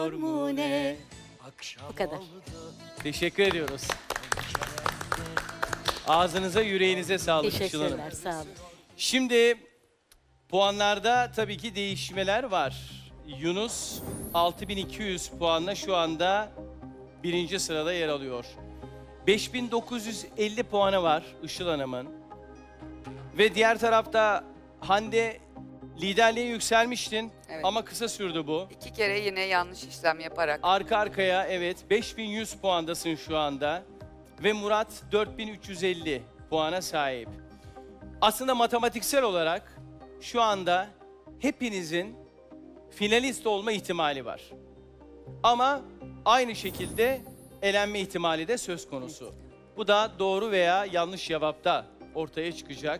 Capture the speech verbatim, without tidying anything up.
mu ne? Bu kadar. Teşekkür ediyoruz. Ağzınıza, yüreğinize sağlık Işıl Hanım. Teşekkürler, sağ olun. Şimdi puanlarda tabii ki değişmeler var. Yunus altı bin iki yüz puanla şu anda birinci sırada yer alıyor. beş bin dokuz yüz elli puanı var Işıl Hanım'ın. Ve diğer tarafta Hande liderliğe yükselmiştin Evet. ama kısa sürdü bu. İki kere yine yanlış işlem yaparak. Arka arkaya evet beş bin yüz puandasın şu anda. Ve Murat dört bin üç yüz elli puana sahip. Aslında matematiksel olarak şu anda hepinizin finalist olma ihtimali var. Ama aynı şekilde elenme ihtimali de söz konusu. Bu da doğru veya yanlış cevapta ortaya çıkacak.